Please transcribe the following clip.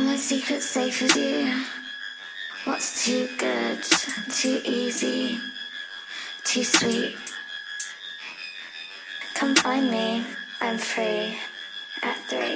my secret safe with you? What's too good, too easy, too sweet? Come find me, I'm free at 3.